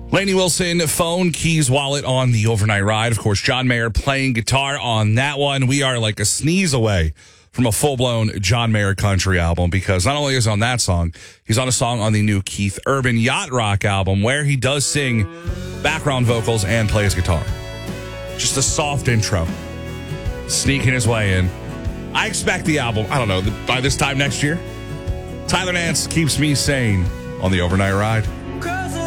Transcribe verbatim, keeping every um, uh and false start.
Lainey Wilson, phone, keys, wallet on the overnight ride. Of course, John Mayer playing guitar on that one. We are like a sneeze away from a full-blown John Mayer country album because not only is he on that song, he's on a song on the new Keith Urban Yacht Rock album where he does sing background vocals and plays guitar. Just a soft intro, sneaking his way in. I expect the album, I don't know, by this time next year. Tyler Nance keeps me sane on the overnight ride.